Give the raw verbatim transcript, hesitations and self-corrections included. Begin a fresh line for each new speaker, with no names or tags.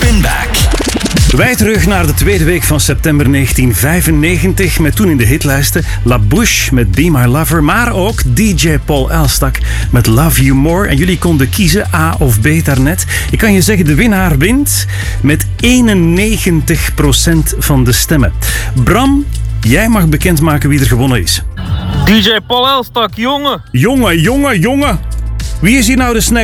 Spinback.
Wij terug naar de tweede week van september negentien vijfennegentig met toen in de hitlijsten La Bouche met Be My Lover, maar ook D J Paul Elstak met Love You More. En jullie konden kiezen A of B daarnet. Ik kan je zeggen, de winnaar wint met eenennegentig procent van de stemmen. Bram, jij mag bekendmaken wie er gewonnen is.
D J Paul Elstak, jongen.
Jongen, jongen, jongen. Wie is hier nou de snack?